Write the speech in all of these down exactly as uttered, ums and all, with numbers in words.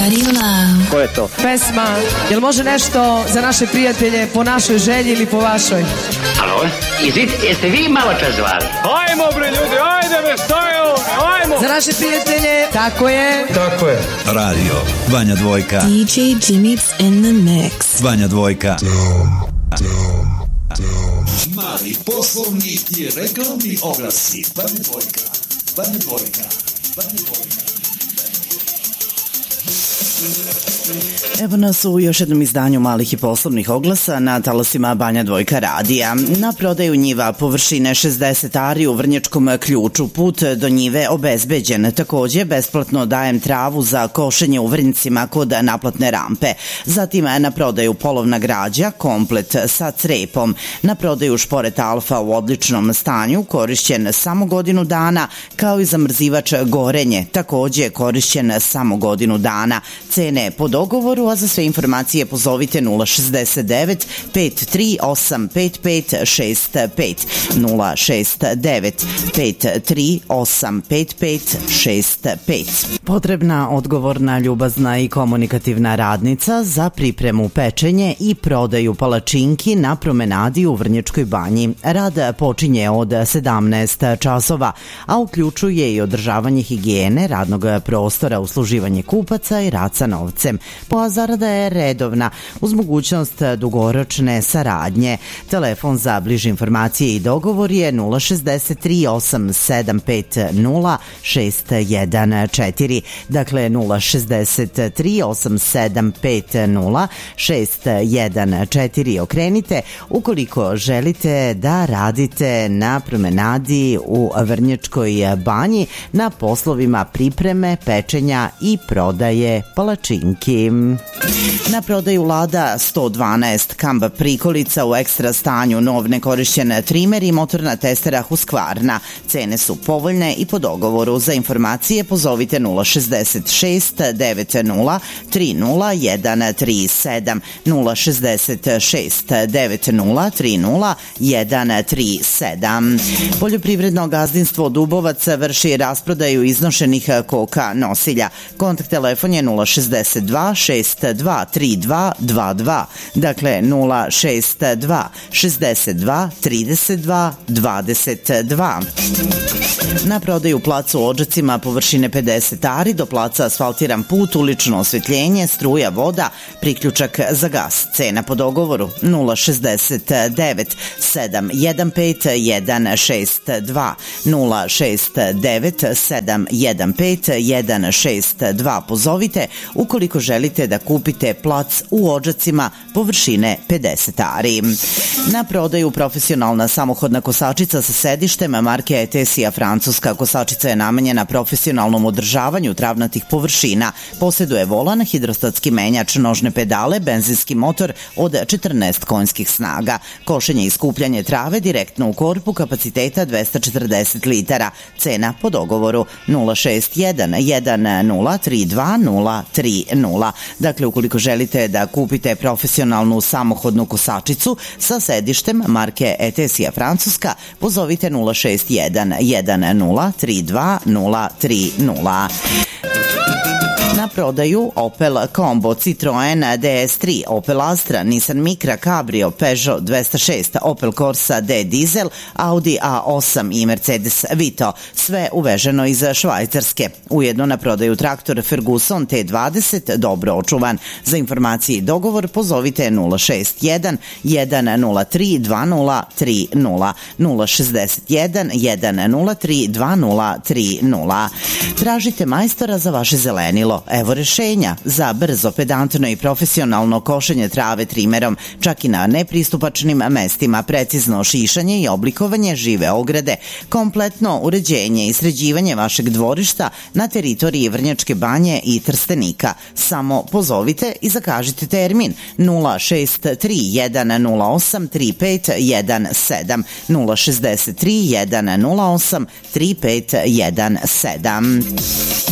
Ko je to? Pesma, jel može nešto za naše prijatelje po našoj želji ili po vašoj? Alo, izvite, jeste vi malo čas zvali? Ajmo bre ljudi, ajde me, šta je ovo, ajmo! Za naše prijatelje, tako je. Tako je. Radio, Vanja Dvojka. D J Jimmy's in the mix. Vanja Dvojka. Down, down, down. Mali poslovni i reklamni oglasi. Vanja Dvojka, Vanja Dvojka, Vanja Dvojka. Evo nas u još jednom izdanju malih i poslovnih oglasa na talasima Banja Dvojka radija. Na prodaju njiva površine šezdeset ari u Vrnjačkom Ključu. Put do njive obezbeđen. Takođe, besplatno dajem travu za košenje u Vrnjcima kod naplatne rampe. Zatim na prodaju polovna građa, komplet sa crepom. Na prodaju šporet Alfa u odličnom stanju, korišćen samo godinu dana, kao i zamrzivač Gorenje, takođe korišćen samo godinu dana. Cene po dogovoru, a za sve informacije pozovite nula šezdeset devet pet tri osam pet pet šest pet, nula šest devet pet tri osam pet pet šest pet. Potrebna, odgovorna, ljubazna i komunikativna radnica za pripremu, pečenje i prodaju palačinki na promenadi u Vrnjačkoj Banji. Rad počinje od sedamnaest časova, a uključuje i održavanje higijene, radnog prostora, usluživanje kupaca i rad sa novcem. Pa zarada je redovna, uz mogućnost dugoročne saradnje. Telefon za bliže informacije i dogovor je nula šezdeset tri osam sedam pet nula šest jedan četiri. Dakle, nula šezdeset tri osam sedam pet nula šest jedan četiri. Okrenite ukoliko želite da radite na promenadi u Vrnjačkoj Banji na poslovima pripreme, pečenja i prodaje palačinki. Na prodaju Lada sto dvanaest Kamba prikolica u ekstra stanju, nov nekorišćen trimer i motorna testera Husqvarna. Cene su povoljne i po dogovoru. Za informacije pozovite nula šezdeset šest devet nula tri nula jedan tri sedam, nula šezdeset šest devet nula tri nula jedan tri sedam. Poljoprivredno gazdinstvo Dubovac vrši rasprodaju iznošenih koka nosilja. Kontakt telefon je nula šezdeset dva šest dva tri dva dva dva. Dakle, nula šest dva šezdeset dva trideset dva dvadeset dva. Na prodaju plac u Odžacima površine pedeset ari, do placa asfaltiran put, ulično osvetljenje, struja, voda, priključak za gas. Cena po dogovoru nula šezdeset devet sedam jedan pet jedan šest dva, nula šest devet sedam jedan pet jedan šest dva. Pozovite ukoliko želite da kupite plac u Odžacima površine pedeset ari. Na prodaju profesionalna samohodna kosačica sa sedištem marke Etesija francuska. Kosačica je namenjena profesionalnom održavanju travnatih površina. Poseduje volan, hidrostatski menjač, nožne pedale, benzinski motor od četrnaest konjskih snaga. Košenje i skupljanje trave direktno u korpu, kapaciteta dvesta četrdeset litara. Cena po dogovoru nula šest jedan jedan nula tri dva nula tri nula. Dakle, ukoliko želite da kupite profesionalnu samohodnu kosačicu sa sedištem marke Etesija francuska, pozovite nula šest jedan jedan nula tri dva nula tri nula. Na prodaju Opel Combo, Citroen D S tri, Opel Astra, Nissan Micra, Cabrio, Peugeot dvesta šest, Opel Corsa D Diesel, Audi A osam i Mercedes Vito. Sve uveženo iz Švajcarske. Ujedno na prodaju traktor Ferguson T dvadeset, dobro očuvan. Za informacije i dogovor pozovite nula šest jedan jedan nula tri dva nula tri nula, nula šezdeset jedan jedan nula tri dva nula tri nula. Tražite majstora za vaše zelenilo. Evo rešenja za brzo, pedantno i profesionalno košenje trave trimerom, čak i na nepristupačnim mestima, precizno šišanje i oblikovanje žive ograde, kompletno uređenje i sređivanje vašeg dvorišta na teritoriji Vrnjačke Banje i Trstenika. Samo pozovite i zakažite termin nula šest tri jedan nula osam tri pet jedan sedam, nula šezdeset tri jedan nula osam tri pet jedan sedam.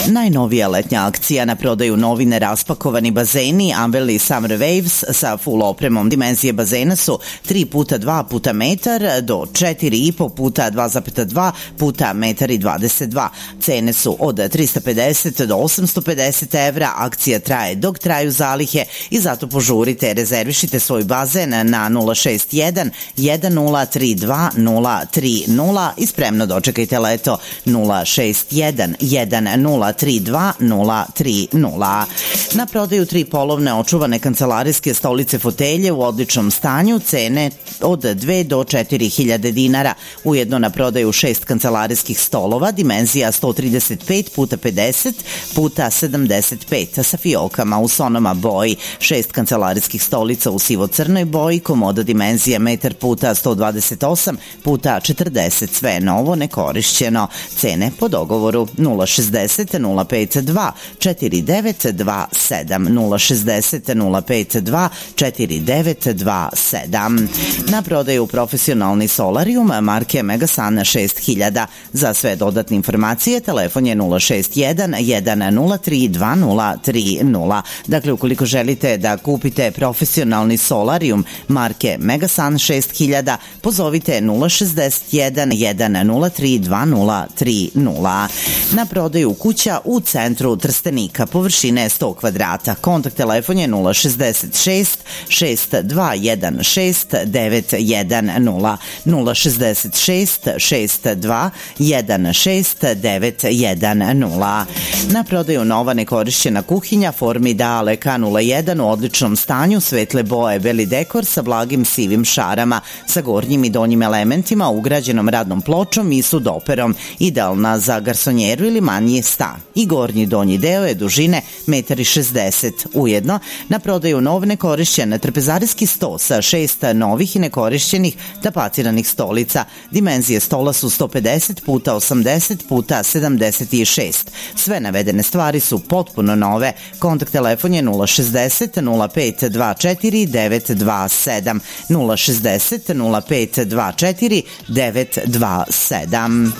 Najnovija letnja akcija na prodaju novine raspakovani bazeni Amberley Summer Waves sa full opremom. Dimenzije bazena su tri puta dva puta metar do četiri i po puta dva zarez dva puta metar i dvadeset dva. Cene su od trista pedeset do osamsto pedeset evra. Akcija traje dok traju zalihe i zato požurite, rezervišite svoj bazen na nula šest jedan jedan nula tri dva nula tri nula i spremno dočekajte leto. Nula šest jedan jedan nula tri dva nula tri nula. Na prodaju tri polovne očuvane kancelarijske stolice fotelje u odličnom stanju, cene od dve do četiri hiljade dinara. Ujedno na prodaju šest kancelarijskih stolova, dimenzija sto trideset pet puta pedeset puta sedamdeset pet sa fiokama u sonoma boji, šest kancelarijskih stolica u sivo-crnoj boji, komoda dimenzija metar puta sto dvadeset osam puta četrdeset, sve novo, nekorišćeno. Cene po dogovoru nula šezdeset nula pet dva četiri devet dva sedam, nula šezdeset nula pet dva četiri devet dva sedam. Na prodaju profesionalni solarium marke Megasun šest hiljada. Za sve dodatne informacije telefon je nula šest jedan jedan nula tri dva nula tri nula. Dakle, ukoliko želite da kupite profesionalni solarium marke Megasun šest hiljada, pozovite nula šezdeset jedan jedan nula tri dva nula tri nula. Na prodaju kuća u centru Trstenika, površine sto kvadrata. Kontakt telefon je nula šezdeset šest šest dva jedan šest devet jedan nula, nula šezdeset šest šest dva jedan šest devet jedan nula. Na prodaju nova nekorišćena kuhinja Formidale K nula jedan u odličnom stanju, svetle boje, beli dekor sa blagim sivim šarama, sa gornjim i donjim elementima, ugrađenom radnom pločom i sudoperom, idealna za garsonjeru ili manji stan. I gornji donji deo je dužine metar i šezdeset. Ujedno, na prodaju nov nekorišćen trpezarijski sto sa šest novih i nekorišćenih tapaciranih stolica. Dimenzije stola su sto pedeset puta osamdeset puta sedamdeset šest. Sve navedene stvari su potpuno nove. Kontakt telefon je nula šezdeset nula pet dva četiri devet dva sedam, nula šezdeset nula pet dva četiri devet dva sedam.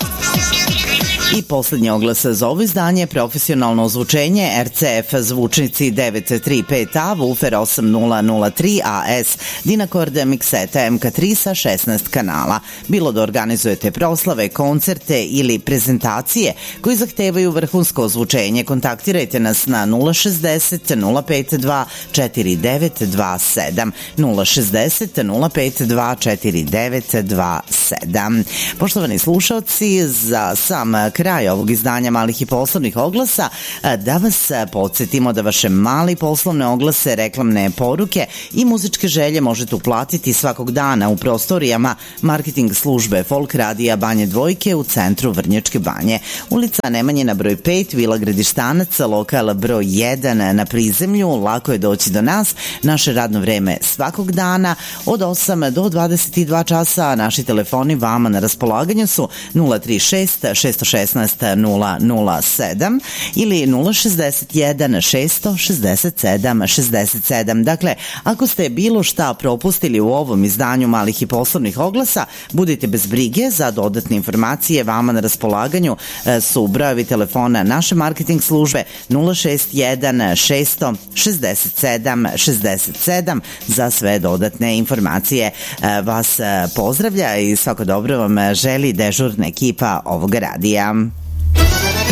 I poslednji oglas za ovo izdanje, profesionalno ozvučenje R C F zvučnici devet tri pet A, Woofer osam nula nula tri A S, Dynacord mikseta M K tri sa šesnaest kanala. Bilo da organizujete proslave, koncerte ili prezentacije koji zahtevaju vrhunsko ozvučenje, kontaktirajte nas na nula šezdeset nula pet dva četiri devet dva sedam, nula šezdeset nula pet dva četiri devet dva sedam. Poštovani slušalci, za sam kraj ovog izdanja malih i poslovnih oglasa, da vas podsjetimo da vaše mali poslovne oglase, reklamne poruke i muzičke želje možete uplatiti svakog dana u prostorijama marketing službe Folk radija Banje Dvojke u centru Vrnjačke Banje. Ulica Nemanjina broj pet, Vila Gradištanac, lokal broj jedan na prizemlju. Lako je doći do nas. Naše radno vreme svakog dana od osam do dvadeset dva časa. Naši telefoni vama na raspolaganju su nula tri šest šest šesnaest nula nula sedam ili nula šezdeset jedan šest šezdeset sedam šezdeset sedam. Dakle, ako ste bilo šta propustili u ovom izdanju malih i poslovnih oglasa, budite bez brige. Za dodatne informacije vama na raspolaganju su brojevi telefona naše marketing službe nula šest jedan šest šezdeset sedam šezdeset sedam. Za sve dodatne informacije vas pozdravlja i svako dobro vam želi dežurna ekipa ovog radija.